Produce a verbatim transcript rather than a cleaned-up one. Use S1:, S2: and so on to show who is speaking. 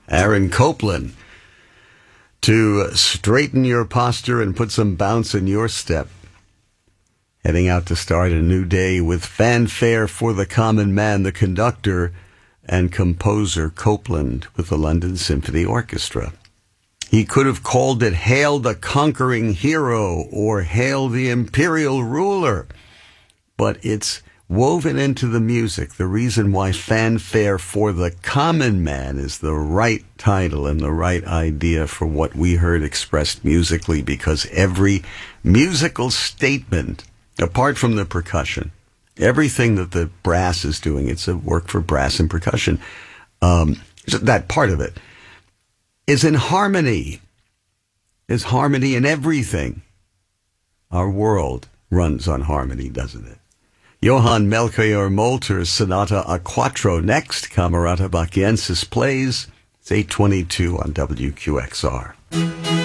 S1: Aaron Copland, to straighten your posture and put some bounce in your step. Heading out to start a new day with Fanfare for the Common Man, the conductor and composer Copland with the London Symphony Orchestra. He could have called it Hail the Conquering Hero or Hail the Imperial Ruler, but it's woven into the music. The reason why Fanfare for the Common Man is the right title and the right idea for what we heard expressed musically, because every musical statement, apart from the percussion, everything that the brass is doing, it's a work for brass and percussion, um, that part of it, is in harmony. There's harmony in everything. Our world runs on harmony, doesn't it? Johann Melchior Molter's Sonata a Quattro next. Camerata Bachiensis plays. It's eight twenty-two on W Q X R.